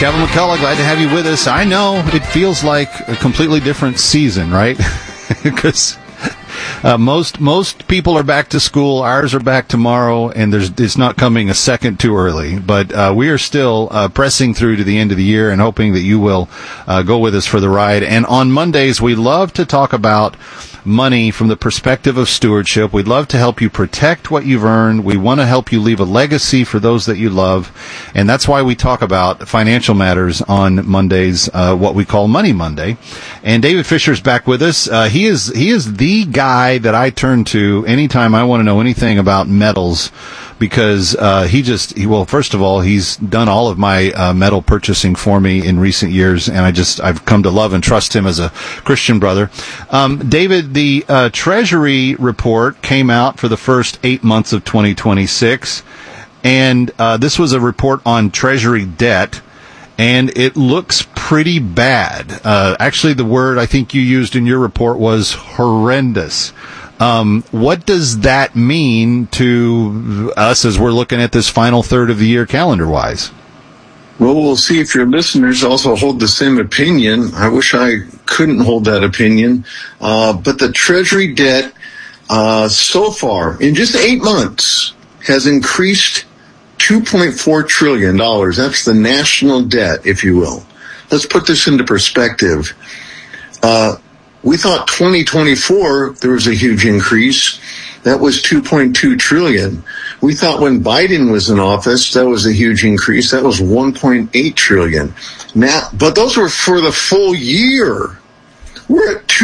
Kevin McCullough, glad to have you with us. I know it feels like a completely different season, right? Because most people are back to school. Ours are back tomorrow, and it's not coming a second too early. But we are still pressing through to the end of the year and hoping that you will go with us for the ride. And on Mondays, we love to talk about money from the perspective of stewardship. We'd love to help you protect what you've earned. We want to help you leave a legacy for those that you love. And that's why we talk about financial matters on Mondays, what we call Money Monday. And David Fisher's back with us. He is the guy that I turn to anytime I want to know anything about metals, because first of all, he's done all of my metal purchasing for me in recent years, and I've come to love and trust him as a Christian brother. David, the Treasury report came out for the first 8 months of 2026, and this was a report on Treasury debt, and it looks pretty bad. Actually, the word I think you used in your report was horrendous. What does that mean to us as we're looking at this final third of the year calendar-wise? Well, we'll see if your listeners also hold the same opinion. I wish I couldn't hold that opinion. But the Treasury debt, so far, in just 8 months, has increased $2.4 trillion. That's the national debt, if you will. Let's put this into perspective. We thought 2024, there was a huge increase. That was $2.2 trillion. We thought when Biden was in office, that was a huge increase. That was $1.8 trillion. Now, but those were for the full year. We're at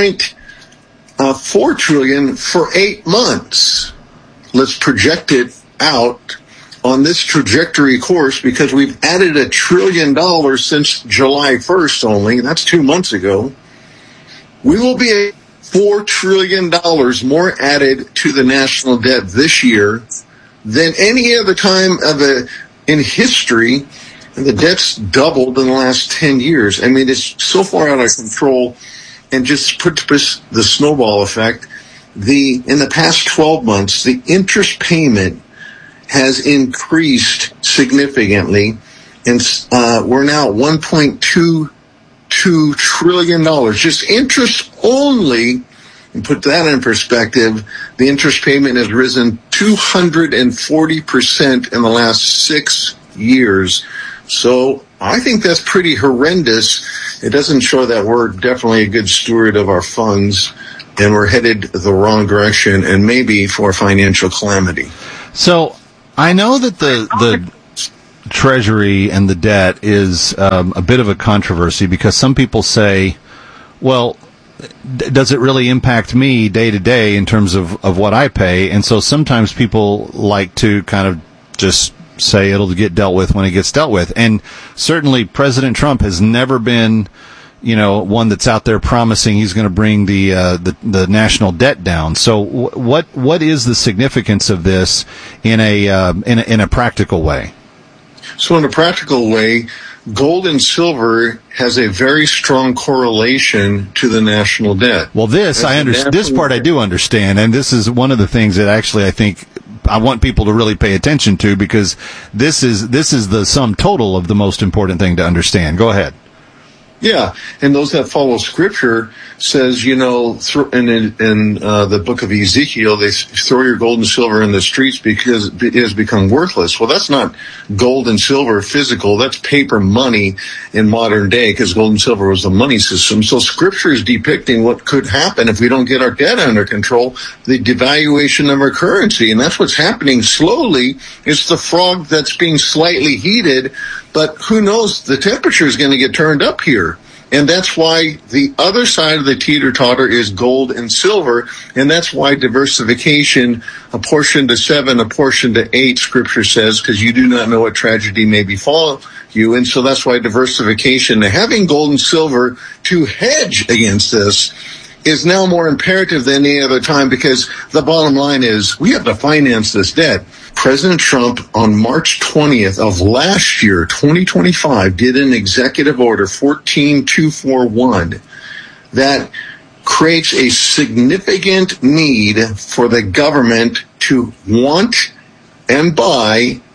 $2.4 trillion for 8 months. Let's project it out on this trajectory course, because we've added $1 trillion since July 1st only. That's 2 months ago. We will be $4 trillion more added to the national debt this year than any other time in history. And the debt's doubled in the last 10 years. I mean, it's so far out of control. And just put the snowball effect, in the past 12 months, the interest payment has increased significantly. And we're now at $1.22 trillion, just interest only. And put that in perspective, the interest payment has risen 240% in the last 6 years. So I think that's pretty horrendous. It doesn't show that we're definitely a good steward of our funds, and we're headed the wrong direction, and maybe for financial calamity. So I know that the Treasury and the debt is a bit of a controversy, because some people say, well, does it really impact me day to day in terms of what I pay? And so sometimes people like to kind of just say it'll get dealt with when it gets dealt with. And certainly President Trump has never been, one that's out there promising he's going to bring the national debt down. So what is the significance of this in a practical way? So in a practical way, gold and silver has a very strong correlation to the national debt. Well, this part I do understand, and this is one of the things that actually I think I want people to really pay attention to, because this is the sum total of the most important thing to understand. Go ahead. Yeah, and those that follow Scripture says, in the book of Ezekiel, they throw your gold and silver in the streets because it has become worthless. Well, that's not gold and silver physical. That's paper money in modern day, because gold and silver was the money system. So Scripture is depicting what could happen if we don't get our debt under control, the devaluation of our currency. And that's what's happening slowly. It's the frog that's being slightly heated, but who knows, the temperature is going to get turned up here. And that's why the other side of the teeter-totter is gold and silver. And that's why diversification, a portion to 7, a portion to 8, Scripture says, because you do not know what tragedy may befall you. And so that's why diversification, having gold and silver to hedge against this, is now more imperative than any other time, because the bottom line is we have to finance this debt. President Trump on March 20th of last year, 2025, did an executive order 14241 that creates a significant need for the government to want and buy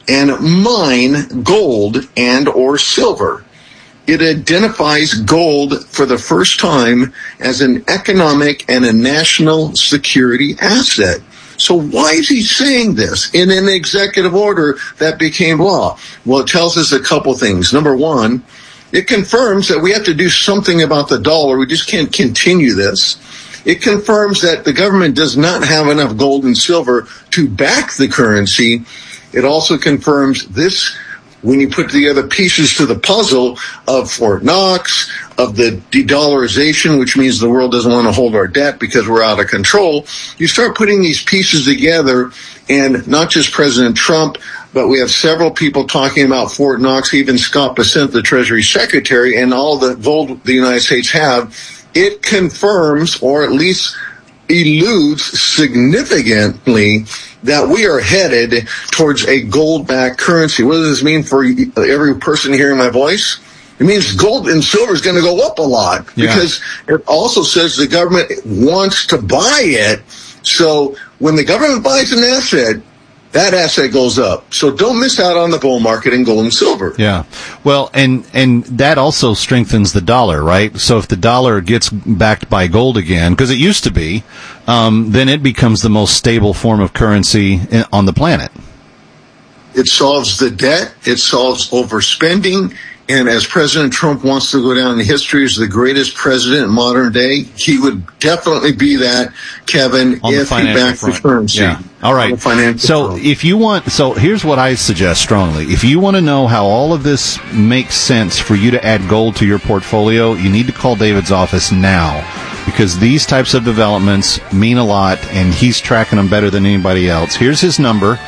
and mine gold and or silver. It identifies gold for the first time as an economic and a national security asset. So why is he saying this in an executive order that became law? Well, it tells us a couple things. Number one, it confirms that we have to do something about the dollar. We just can't continue this. It confirms that the government does not have enough gold and silver to back the currency. It also confirms this when you put the other pieces to the puzzle of Fort Knox, of the de-dollarization, which means the world doesn't want to hold our debt because we're out of control. You start putting these pieces together, and not just President Trump, but we have several people talking about Fort Knox, even Scott Bessent, the Treasury Secretary, and all the gold the United States have. It confirms, or at least eludes significantly, that we are headed towards a gold-backed currency. What does this mean for every person hearing my voice? It means gold and silver is going to go up a lot, because it also says the government wants to buy it. So when the government buys an asset, that asset goes up. So don't miss out on the bull market in gold and silver. Yeah. Well, and that also strengthens the dollar, right? So if the dollar gets backed by gold again, because it used to be, then it becomes the most stable form of currency on the planet. It solves the debt. It solves overspending. And as President Trump wants to go down in history as the greatest president in modern day, he would definitely be that, Kevin, if he backed the currency. Yeah. All right. So here's what I suggest strongly. If you want to know how all of this makes sense for you to add gold to your portfolio, you need to call David's office now, because these types of developments mean a lot, and he's tracking them better than anybody else. Here's his number.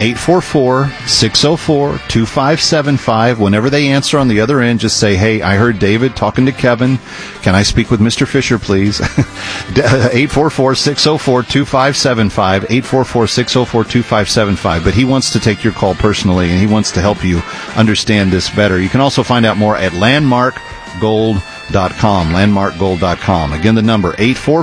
844-604-2575. Whenever they answer on the other end, just say, hey, I heard David talking to Kevin. Can I speak with Mr. Fisher, please? 844-604-2575. 844-604-2575. But he wants to take your call personally, and he wants to help you understand this better. You can also find out more at landmarkgold.com. landmarkgold.com. Again, the number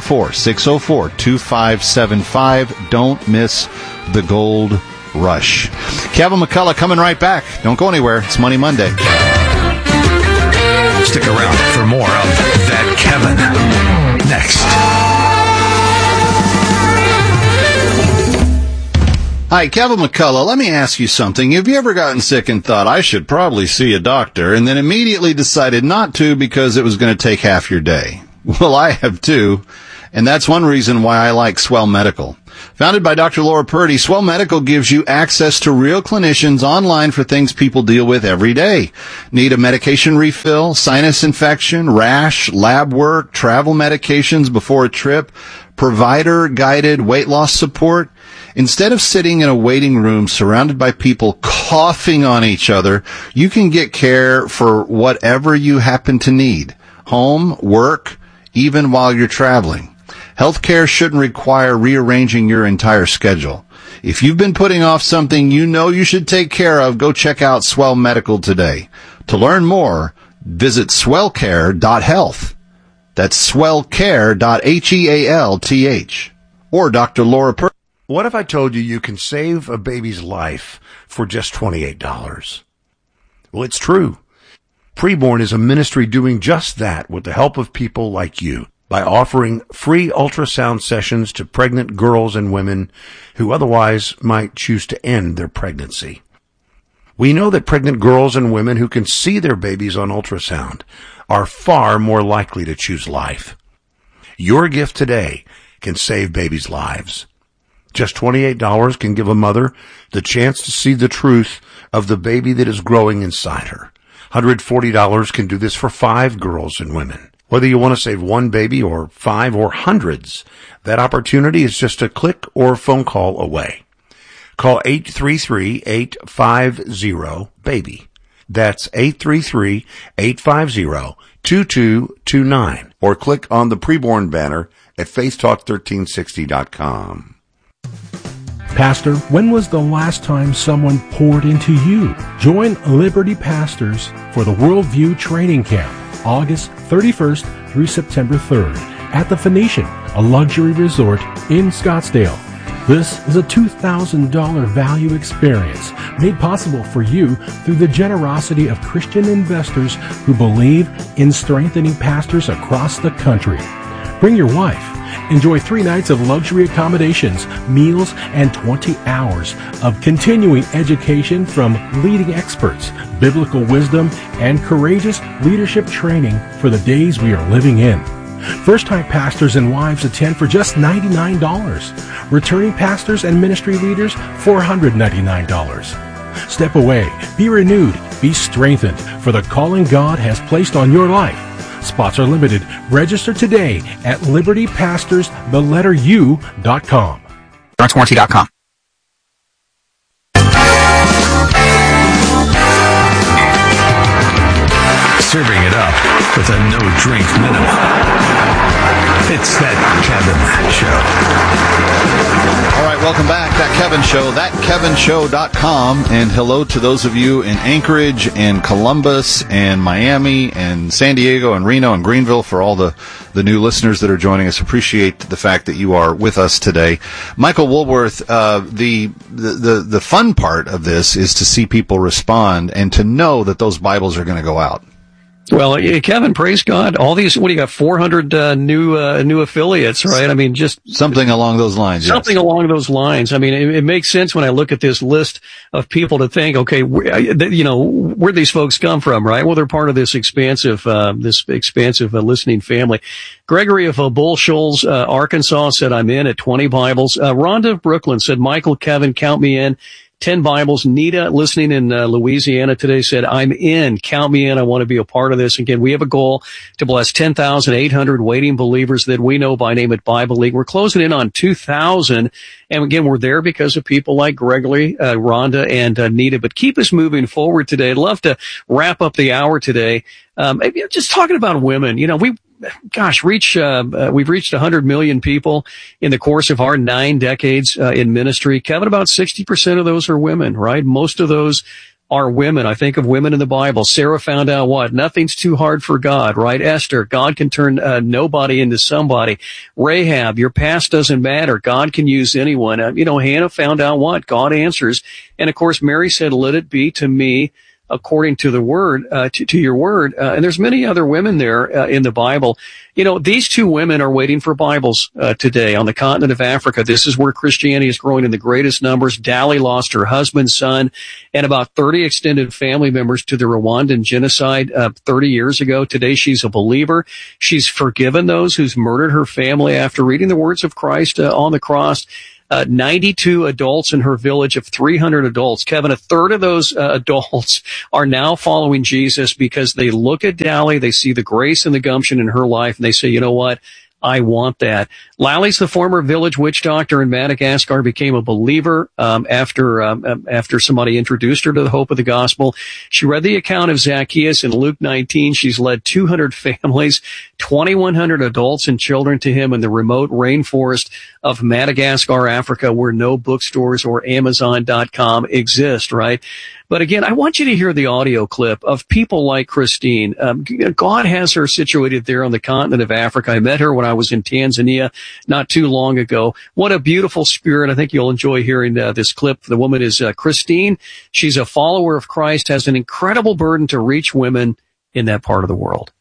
844-604-2575. Don't miss the gold rush. Kevin McCullough coming right back. Don't go anywhere. It's Money Monday. Stick around for more of That Kevin next. Hi, Kevin McCullough. Let me ask you something. Have you ever gotten sick and thought, I should probably see a doctor, and then immediately decided not to because it was going to take half your day? Well, I have too, and that's one reason why I like Swell Medical. Founded by Dr. Laura Purdy, Swell Medical gives you access to real clinicians online for things people deal with every day. Need a medication refill, sinus infection, rash, lab work, travel medications before a trip, provider-guided weight loss support? Instead of sitting in a waiting room surrounded by people coughing on each other, you can get care for whatever you happen to need. Home, work, even while you're traveling. Healthcare shouldn't require rearranging your entire schedule. If you've been putting off something you know you should take care of, go check out Swell Medical today. To learn more, visit swellcare.health. That's swellcare.health. Or Dr. Laura Purdy. What if I told you you can save a baby's life for just $28? Well, it's true. Preborn is a ministry doing just that with the help of people like you, by offering free ultrasound sessions to pregnant girls and women who otherwise might choose to end their pregnancy. We know that pregnant girls and women who can see their babies on ultrasound are far more likely to choose life. Your gift today can save babies' lives. Just $28 can give a mother the chance to see the truth of the baby that is growing inside her. $140 can do this for 5 girls and women. Whether you want to save one baby or 5 or hundreds, that opportunity is just a click or phone call away. Call 833-850-BABY. That's 833-850-2229. Or click on the Preborn banner at faithtalk1360.com. Pastor, when was the last time someone poured into you? Join Liberty Pastors for the Worldview Training Camp, August 31st through September 3rd at the Phoenician, a luxury resort in Scottsdale. This is a $2,000 value experience made possible for you through the generosity of Christian investors who believe in strengthening pastors across the country. Bring your wife. Enjoy 3 nights of luxury accommodations, meals, and 20 hours of continuing education from leading experts, biblical wisdom, and courageous leadership training for the days we are living in. First-time pastors and wives attend for just $99. Returning pastors and ministry leaders, $499. Step away, be renewed, be strengthened for the calling God has placed on your life. Spots are limited. Register today at libertypastors.com. DurranceWarranty.com. Serving it up with a no-drink minimum. It's That Kevin Show. All right, welcome back. That Kevin Show, thatkevinshow.com. And hello to those of you in Anchorage and Columbus and Miami and San Diego and Reno and Greenville, for all the new listeners that are joining us. Appreciate the fact that you are with us today. Michael Woolworth, the fun part of this is to see people respond and to know that those Bibles are going to go out. Well, Kevin, praise God. All these, what do you got? 400 new affiliates, right? I mean, just something along those lines. Something along those lines. I mean, it makes sense when I look at this list of people to think, okay, where these folks come from, right? Well, they're part of this expansive listening family. Gregory of Bull Shoals, Arkansas said, I'm in at 20 Bibles. Rhonda of Brooklyn said, Michael, Kevin, count me in. 10 Bibles. Nita, listening in Louisiana today, said, I'm in. Count me in. I want to be a part of this. Again, we have a goal to bless 10,800 waiting believers that we know by name at Bible League. We're closing in on 2,000. And again, we're there because of people like Gregory, Rhonda, and Nita. But keep us moving forward today. I'd love to wrap up the hour today. Just talking about women. We've reached 100 million people in the course of our 9 decades in ministry. Kevin, about 60% of those are women, right? Most of those are women. I think of women in the Bible. Sarah found out what? Nothing's too hard for God, right? Esther, God can turn nobody into somebody. Rahab, your past doesn't matter. God can use anyone. Hannah found out what? God answers. And of course, Mary said, let it be to me according to the word, to your word. And there's many other women there in the Bible. These 2 women are waiting for Bibles today on the continent of Africa. This is where Christianity is growing in the greatest numbers. Dali lost her husband, son, and about 30 extended family members to the Rwandan genocide 30 years ago. Today she's a believer. She's forgiven those who's murdered her family after reading the words of Christ on the cross. 92 adults in her village of 300 adults. Kevin, a third of those adults are now following Jesus because they look at Dali, they see the grace and the gumption in her life, and they say, you know what? I want that. Lally's the former village witch doctor in Madagascar, became a believer after somebody introduced her to the hope of the gospel. She read the account of Zacchaeus in Luke 19. She's led 200 families, 2,100 adults and children to him in the remote rainforest of Madagascar, Africa, where no bookstores or Amazon.com exist, right? But again, I want you to hear the audio clip of people like Christine. God has her situated there on the continent of Africa. I met her when I was in Tanzania not too long ago. What a beautiful spirit. I think you'll enjoy hearing this clip. The woman is Christine. She's a follower of Christ, has an incredible burden to reach women in that part of the world.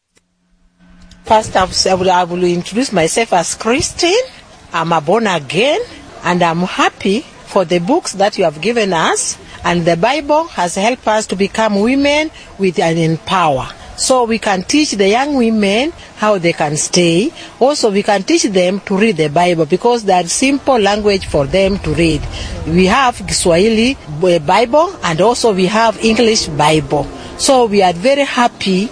First, I will introduce myself as Christine. I'm a born again, and I'm happy for the books that you have given us. And the Bible has helped us to become women with an empower. So we can teach the young women how they can stay. Also, we can teach them to read the Bible because that's simple language for them to read. We have Kiswahili Bible and also we have English Bible. So we are very happy,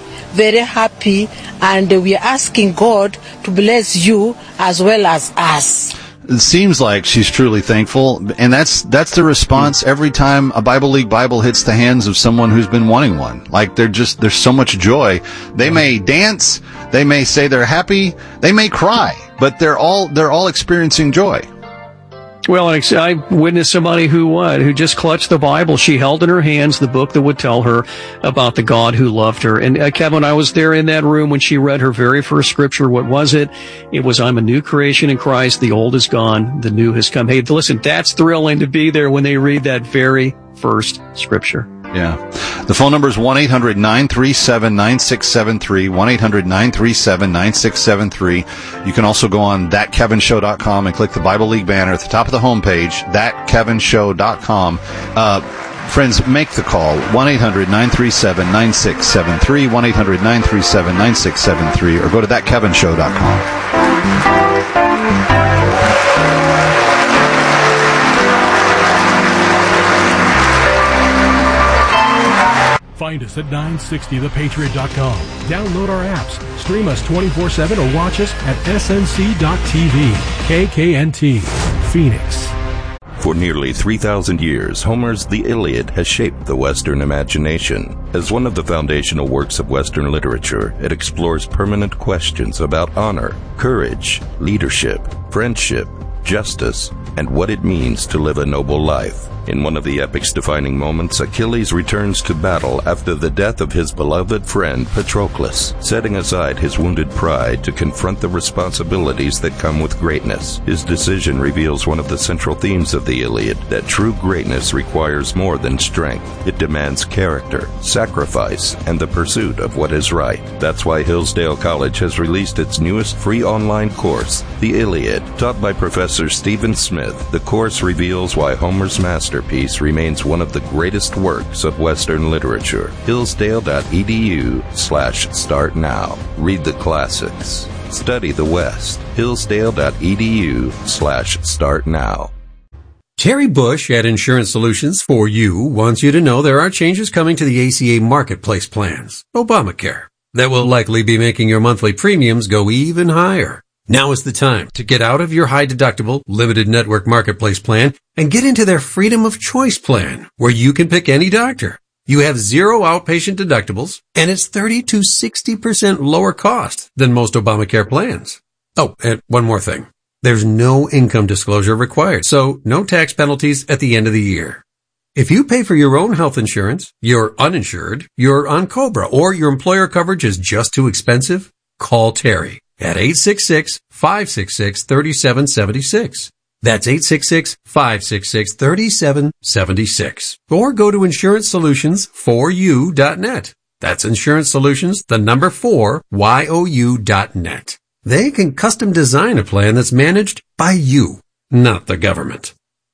and we are asking God to bless you as well as us. It seems like she's truly thankful, and that's the response every time a Bible League Bible hits the hands of someone who's been wanting one. Like there's so much joy. They may dance, they may say they're happy, they may cry, but they're all experiencing joy. Well, I witnessed somebody who just clutched the Bible. She held in her hands the book that would tell her about the God who loved her. And Kevin, I was there in that room when she read her very first scripture. What was it? It was, I'm a new creation in Christ. The old is gone. The new has come. Hey, listen, that's thrilling to be there when they read that very first scripture. Yeah. The phone number is 1-800-937-9673, 1-800-937-9673. You can also go on thatkevinshow.com and click the Bible League banner at the top of the homepage, thatkevinshow.com. Friends, make the call, 1-800-937-9673, 1-800-937-9673, or go to thatkevinshow.com. Find us at 960thepatriot.com. Download our apps, stream us 24/7, or watch us at snc.tv. KKNT, Phoenix. For nearly 3,000 years, Homer's The Iliad has shaped the Western imagination. As one of the foundational works of Western literature, it explores permanent questions about honor, courage, leadership, friendship, justice, and what it means to live a noble life. In one of the epic's defining moments, Achilles returns to battle after the death of his beloved friend Patroclus, setting aside his wounded pride to confront the responsibilities that come with greatness. His decision reveals one of the central themes of the Iliad, that true greatness requires more than strength. It demands character, sacrifice, and the pursuit of what is right. That's why Hillsdale College has released its newest free online course, The Iliad. Taught by Professor Stephen Smith, the course reveals why Homer's masterpiece remains one of the greatest works of Western literature. Hillsdale.edu/start now. Read the classics. Study the West. Hillsdale.edu/start now. Terry Bush at Insurance Solutions for You wants you to know there are changes coming to the ACA Marketplace plans, Obamacare, that will likely be making your monthly premiums go even higher. Now is the time to get out of your high-deductible, limited network marketplace plan and get into their Freedom of Choice plan, where you can pick any doctor. You have 0 outpatient deductibles, and it's 30 to 60% lower cost than most Obamacare plans. Oh, and one more thing. There's no income disclosure required, so no tax penalties at the end of the year. If you pay for your own health insurance, you're uninsured, you're on COBRA, or your employer coverage is just too expensive, call Terry at 866-566-3776. That's 866-566-3776. Or go to InsuranceSolutionsForYou.net. That's Insurance Solutions, the number 4, YOU.net. They can custom design a plan that's managed by you, not the government.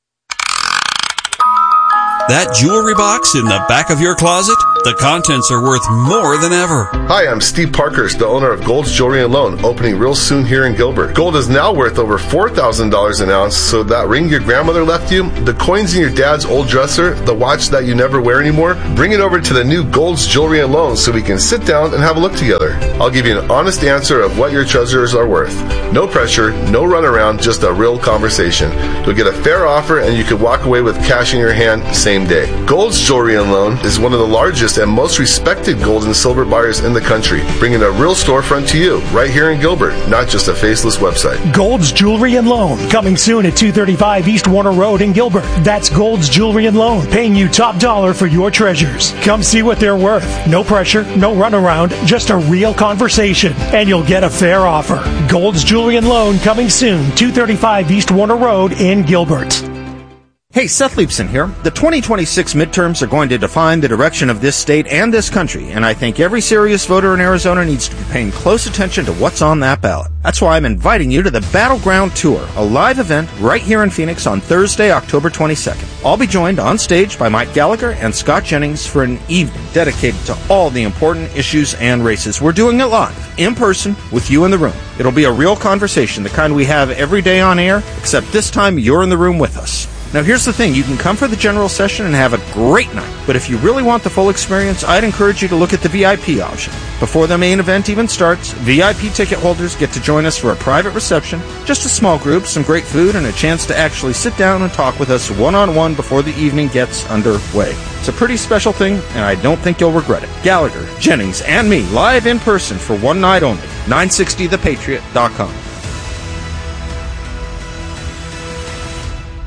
That jewelry box in the back of your closet? The contents are worth more than ever. Hi, I'm Steve Parkhurst, the owner of Gold's Jewelry and Loan, opening real soon here in Gilbert. Gold is now worth over $4,000 an ounce, so that ring your grandmother left you, the coins in your dad's old dresser, the watch that you never wear anymore, bring it over to the new Gold's Jewelry and Loan so we can sit down and have a look together. I'll give you an honest answer of what your treasures are worth. No pressure, no runaround, just a real conversation. You'll get a fair offer and you can walk away with cash in your hand same day. Gold's Jewelry and Loan is one of the largest and most respected gold and silver buyers in the country, bringing a real storefront to you right here in Gilbert, not just a faceless website. Gold's Jewelry and Loan, coming soon at 235 East Warner Road in Gilbert. That's Gold's Jewelry and Loan, paying you top dollar for your treasures. Come see what they're worth. No pressure, no runaround, just a real conversation, and you'll get a fair offer. Gold's Jewelry and Loan, coming soon, 235 East Warner Road in Gilbert. Hey, Seth Leibson here. The 2026 midterms are going to define the direction of this state and this country, and I think every serious voter in Arizona needs to be paying close attention to what's on that ballot. That's why I'm inviting you to the Battleground Tour, a live event right here in Phoenix on Thursday, October 22nd. I'll be joined on stage by Mike Gallagher and Scott Jennings for an evening dedicated to all the important issues and races. We're doing it live, in person, with you in the room. It'll be a real conversation, the kind we have every day on air, except this time you're in the room with us. Now here's the thing, you can come for the general session and have a great night, but if you really want the full experience, I'd encourage you to look at the VIP option. Before the main event even starts, VIP ticket holders get to join us for a private reception, just a small group, some great food, and a chance to actually sit down and talk with us one-on-one before the evening gets underway. It's a pretty special thing, and I don't think you'll regret it. Gallagher, Jennings, and me, live in person for one night only. 960thepatriot.com.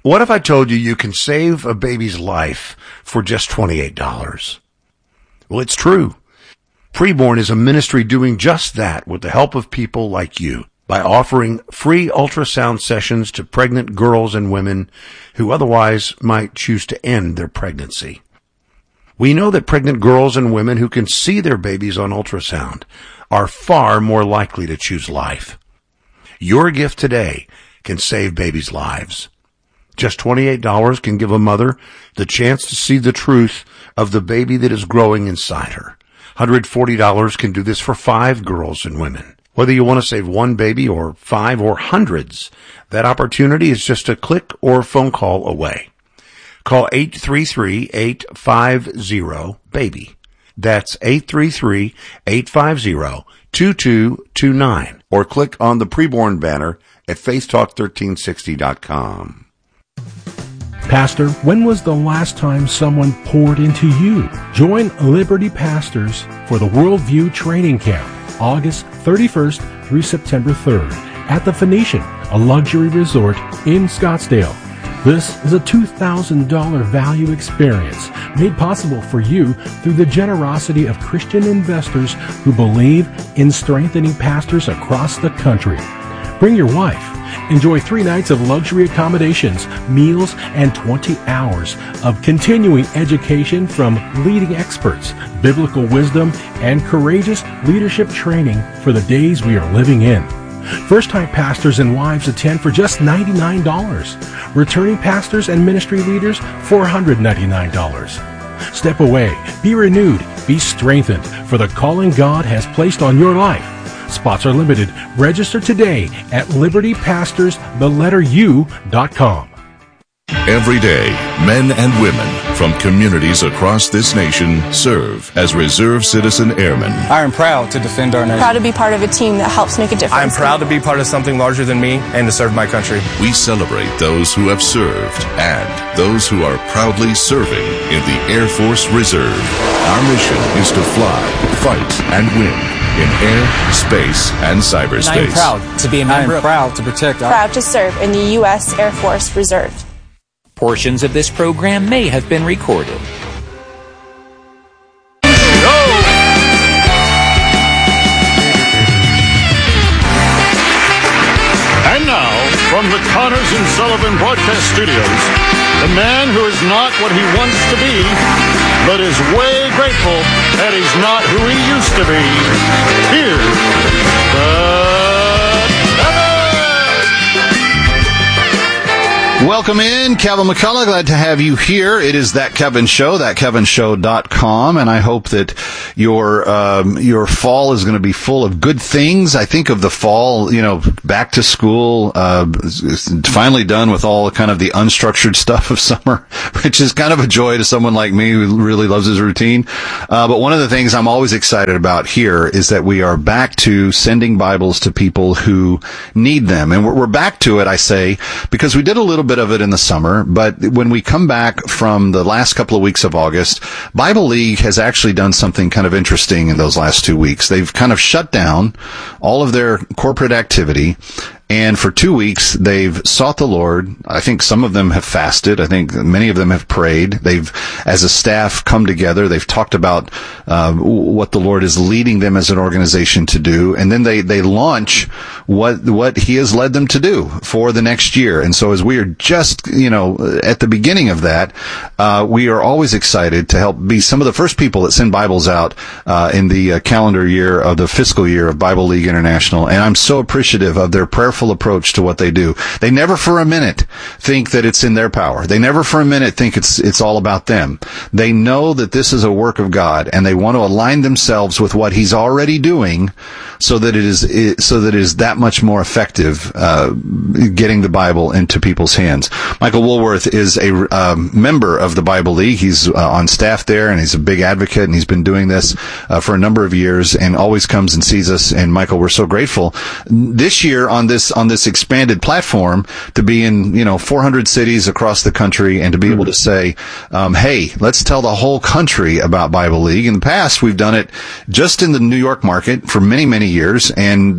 What if I told you you can save a baby's life for just $28? Well, it's true. Preborn is a ministry doing just that with the help of people like you by offering free ultrasound sessions to pregnant girls and women who otherwise might choose to end their pregnancy. We know that pregnant girls and women who can see their babies on ultrasound are far more likely to choose life. Your gift today can save babies' lives. Just $28 can give a mother the chance to see the truth of the baby that is growing inside her. $140 can do this for 5 girls and women. Whether you want to save one baby or 5 or hundreds, that opportunity is just a click or phone call away. Call 833-850-BABY. That's 833-850-2229. Or click on the Preborn banner at faithtalk1360.com. Pastor, when was the last time someone poured into you? Join Liberty Pastors for the Worldview Training Camp, August 31st through September 3rd at the Phoenician, a luxury resort in Scottsdale. This is a $2,000 value experience made possible for you through the generosity of Christian investors who believe in strengthening pastors across the country. Bring your wife. Enjoy 3 nights of luxury accommodations, meals, and 20 hours of continuing education from leading experts, biblical wisdom, and courageous leadership training for the days we are living in. First-time pastors and wives attend for just $99. Returning pastors and ministry leaders, $499. Step away, be renewed, be strengthened for the calling God has placed on your life. Spots are limited. Register today at libertypastorstheletteru.com. Every day, men and women from communities across this nation serve as Reserve Citizen Airmen. I am proud to defend our nation. Proud to be part of a team that helps make a difference. I am proud to be part of something larger than me and to serve my country. We celebrate those who have served and those who are proudly serving in the Air Force Reserve. Our mission is to fly, fight, and win in air, space, and cyberspace. And I am proud to be a member. I am proud to protect proud to serve in the U.S. Air Force Reserve. Portions of this program may have been recorded. And now, from the Connors and Sullivan Broadcast Studios, the man who is not what he wants to be, but is way grateful that he's not who he used to be. Here's Welcome in, Kevin McCullough. Glad to have you here. It is That Kevin Show, thatkevinshow.com, and I hope that your fall is going to be full of good things. I think of the fall, back to school, finally done with all kind of the unstructured stuff of summer, which is kind of a joy to someone like me who really loves his routine. But one of the things I'm always excited about here is that we are back to sending Bibles to people who need them. And we're back to it, I say, because we did a little bit of it in the summer, but when we come back from the last couple of weeks of August, Bible League has actually done something kind of interesting in those last 2 weeks. They've kind of shut down all of their corporate activity, and for 2 weeks, they've sought the Lord. I think some of them have fasted. I think many of them have prayed. They've, as a staff, come together. They've talked about what the Lord is leading them as an organization to do, and then they launch what He has led them to do for the next year. And so as we are just, at the beginning of that, we are always excited to help be some of the first people that send Bibles out in the calendar year of the fiscal year of Bible League International. And I'm so appreciative of their prayerful approach to what they do. They never for a minute think that it's in their power. They never for a minute think it's all about them. They know that this is a work of God, and they want to align themselves with what He's already doing, so that it is that much more effective getting the Bible into people's hands. Michael Woolworth is a member of the Bible League. He's on staff there, and he's a big advocate, and he's been doing this for a number of years, and always comes and sees us. And Michael, we're so grateful this year on this expanded platform to be in 400 cities across the country, and to be able to say, hey, let's tell the whole country about Bible League. In the past, we've done it just in the New York market for many, many years, and that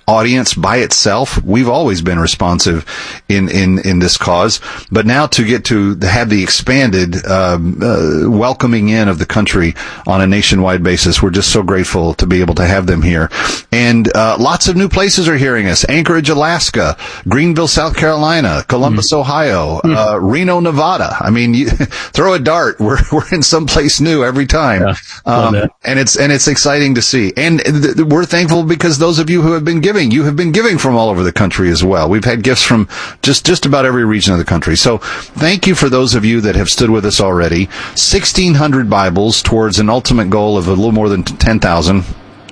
audience by itself. We've always been responsive in this cause, but now to get to have the expanded welcoming in of the country on a nationwide basis, we're just so grateful to be able to have them here. And lots of new places are hearing us: Anchorage, Alaska; Greenville, South Carolina; Columbus, Ohio; Reno, Nevada. I mean, you throw a dart, we're in some place new every time. And it's exciting to see. And we're thankful because those of you who have been giving, you have been giving from all over the country as well. We've had gifts from just about every region of the country. So thank you for those of you that have stood with us already. 1,600 Bibles towards an ultimate goal of a little more than 10,000.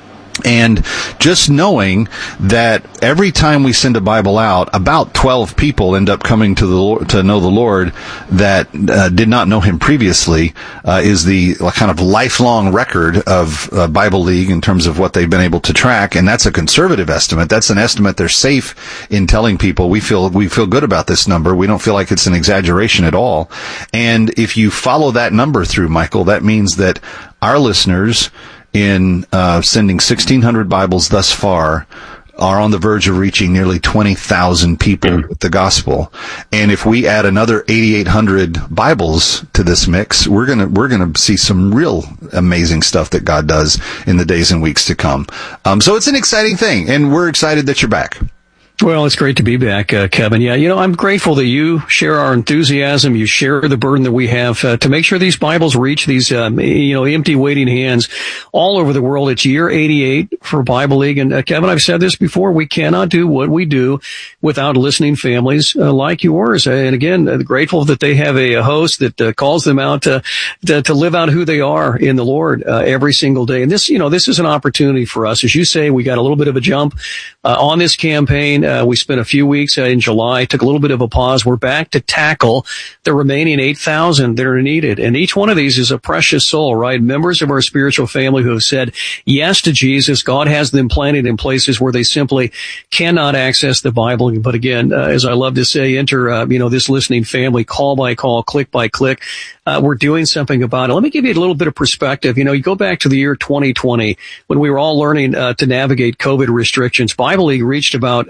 And just knowing that every time we send a Bible out, about 12 people end up coming to know the Lord that did not know Him previously, is the kind of lifelong record of Bible League in terms of what they've been able to track. And that's a conservative estimate. That's an estimate they're safe in telling people. We feel good about this number. We don't feel like it's an exaggeration at all. And if you follow that number through, Michael, that means that our listeners, in sending 1,600 Bibles thus far, are on the verge of reaching nearly 20,000 people with the gospel. And if we add another 8,800 Bibles to this mix, we're gonna see some real amazing stuff that God does in the days and weeks to come. So it's an exciting thing, and we're excited that you're back. Well, it's great to be back, Kevin. Yeah, I'm grateful that you share our enthusiasm. You share the burden that we have to make sure these Bibles reach these, empty waiting hands all over the world. It's year 88 for Bible League. And Kevin, I've said this before, we cannot do what we do without listening families like yours. And again, grateful that they have a host that calls them out to live out who they are in the Lord every single day. And this is an opportunity for us. As you say, we got a little bit of a jump on this campaign. We spent a few weeks in July, took a little bit of a pause. We're back to tackle the remaining 8,000 that are needed. And each one of these is a precious soul, right? Members of our spiritual family who have said yes to Jesus. God has them planted in places where they simply cannot access the Bible. But again, as I love to say, enter, this listening family, call by call, click by click. We're doing something about it. Let me give you a little bit of perspective. You go back to the year 2020 when we were all learning to navigate COVID restrictions. Bible League reached about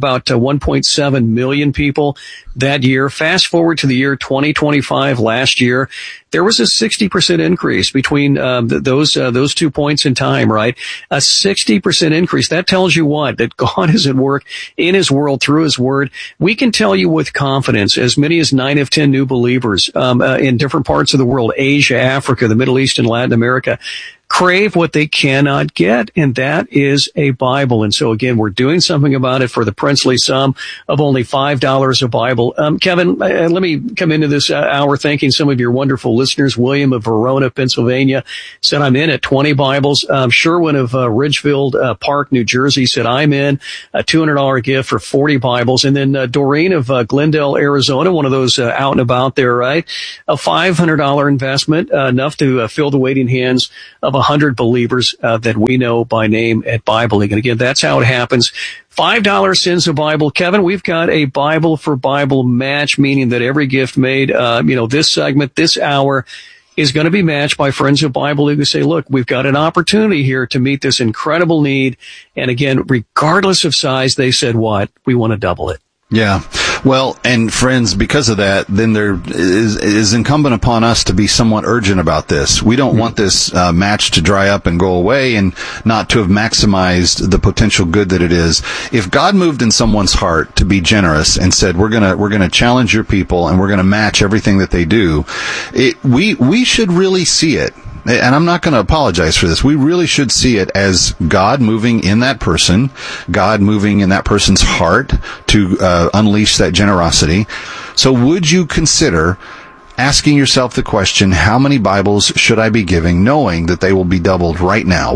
1.7 million people that year. Fast forward to the year 2025, last year, there was a 60% increase between those 2 points in time, right? A 60% increase. That tells you what? That God is at work in His world through His Word. We can tell you with confidence, as many as 9 of 10 new believers in different parts of the world, Asia, Africa, the Middle East, and Latin America, crave what they cannot get, and that is a Bible. And so again, we're doing something about it for the princely sum of only $5 a Bible. Kevin, let me come into this hour thanking some of your wonderful listeners. William of Verona, Pennsylvania said, I'm in at 20 Bibles. Sherwin of Ridgefield Park, New Jersey said, I'm in. A $200 gift for 40 Bibles. And then Doreen of Glendale, Arizona, one of those out and about there, right? A $500 investment, enough to fill the waiting hands of 100 believers that we know by name at Bible League. And again, that's how it happens. $5 sends a Bible. Kevin, we've got a Bible for Bible match, meaning that every gift made, this segment, this hour, is going to be matched by friends of Bible League who say, look, we've got an opportunity here to meet this incredible need. And again, regardless of size, they said what? We want to double it. Yeah. Well, and friends, because of that, then there is incumbent upon us to be somewhat urgent about this. We don't want this match to dry up and go away and not to have maximized the potential good that it is. If God moved in someone's heart to be generous and said, we're gonna challenge your people and we're gonna match everything that they do, we should really see it. And I'm not going to apologize for this. We really should see it as God moving in that person, God moving in that person's heart to unleash that generosity. So would you consider asking yourself the question, how many Bibles should I be giving, knowing that they will be doubled right now?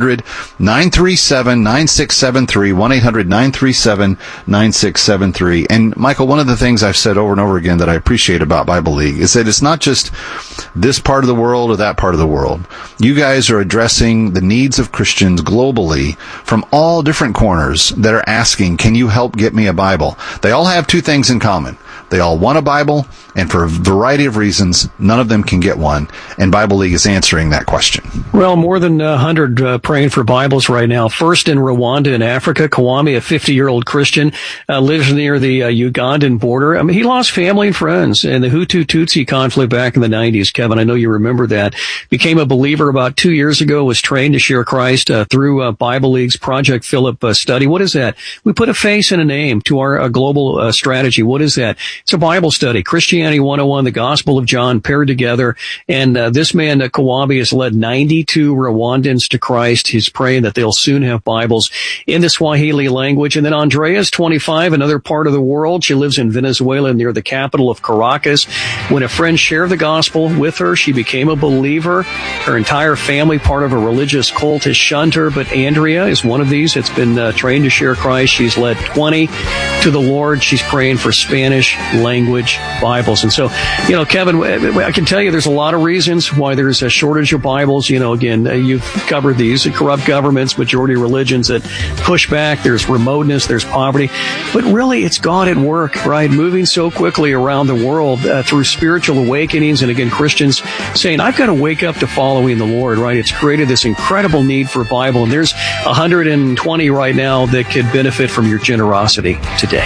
1-800-937-9673, 1-800-937-9673. And Michael, one of the things I've said over and over again that I appreciate about Bible League is that it's not just this part of the world or that part of the world. You guys are addressing the needs of Christians globally from all different corners that are asking, can you help get me a Bible? They all have two things in common. They all want a Bible, and for a variety of reasons, none of them can get one. And Bible League is answering that question. Well, more than 100 praying for Bibles right now. First in Rwanda in Africa, Kawami, a 50-year-old Christian, lives near the Ugandan border. I mean, he lost family and friends in the Hutu-Tutsi conflict back in the 90s. Kevin, I know you remember that. Became a believer about 2 years ago, was trained to share Christ through Bible League's Project Philip study. What is that? We put a face and a name to our global strategy. What is that? It's a Bible study. Christianity 101, the Gospel of John paired together. And this man, Kawabi, has led 92 Rwandans to Christ. He's praying that they'll soon have Bibles in the Swahili language. And then Andrea's 25, another part of the world. She lives in Venezuela near the capital of Caracas. When a friend shared the gospel with her, she became a believer. Her entire family, part of a religious cult, has shunned her. But Andrea is one of these that's been trained to share Christ. She's led 20 to the Lord. She's praying for Spanish language Bibles. And so, Kevin, I can tell you there's a lot of reasons why there's a shortage of Bibles. Again, you've covered these corrupt governments, majority religions that push back. There's remoteness, there's poverty. But really, it's God at work, right? Moving so quickly around the world through spiritual awakenings. And again, Christians saying, I've got to wake up to following the Lord, right? It's created this incredible need for Bible. And there's 120 right now that could benefit from your generosity today.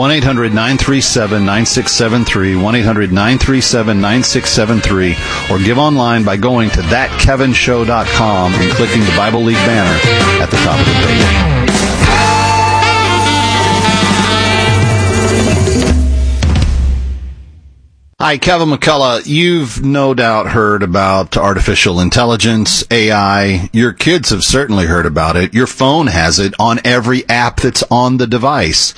1-800-937-9673, 1-800-937-9673, or give online by going to thatkevinshow.com and clicking the Bible League banner at the top of the page. Hi, Kevin McCullough. You've no doubt heard about artificial intelligence, AI. Your kids have certainly heard about it. Your phone has it on every app that's on the device.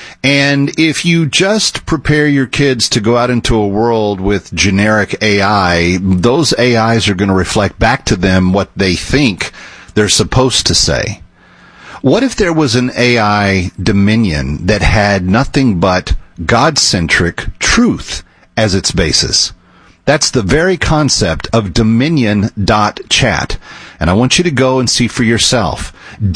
And if you just prepare your kids to go out into a world with generic AI, those AIs are going to reflect back to them what they think they're supposed to say. What if there was an AI dominion that had nothing but God-centric truth as its basis? That's the very concept of Dominion.chat. And I want you to go and see for yourself.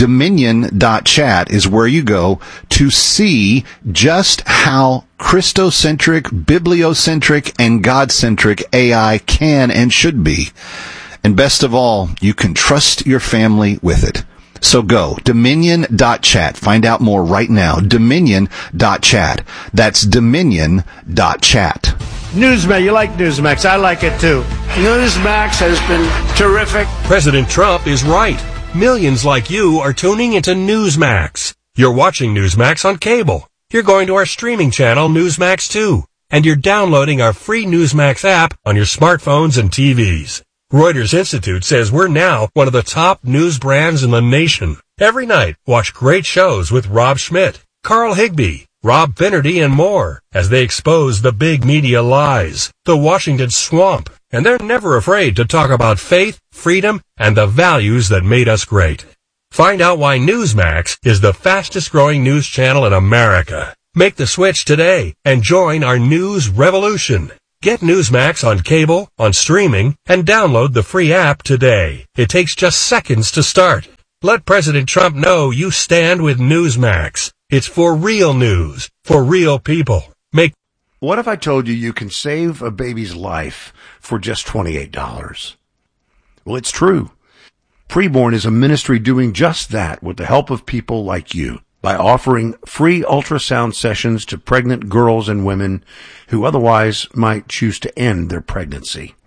Dominion.chat is where you go to see just how Christocentric, bibliocentric, and God-centric AI can and should be. And best of all, you can trust your family with it. So go, Dominion.chat. Find out more right now. Dominion.chat. That's Dominion.chat. Newsmax, you like Newsmax. I like it too. Newsmax has been terrific. President Trump is right. Millions like you are tuning into Newsmax. You're watching Newsmax on cable. You're going to our streaming channel, Newsmax 2. And you're downloading our free Newsmax app on your smartphones and TVs. Reuters Institute says we're now one of the top news brands in the nation. Every night, watch great shows with Rob Schmidt, Carl Higbee, Rob Finnerty, and more as they expose the big media lies, the Washington swamp, and they're never afraid to talk about faith, freedom, and the values that made us great. Find out why Newsmax is the fastest growing news channel in America. Make the switch today and join our news revolution. Get Newsmax on cable, on streaming, and download the free app today. It takes just seconds to start. Let President Trump know you stand with Newsmax. It's for real news, for real people. What if I told you you can save a baby's life for just $28? Well, it's true. Preborn is a ministry doing just that with the help of people like you by offering free ultrasound sessions to pregnant girls and women who otherwise might choose to end their pregnancy.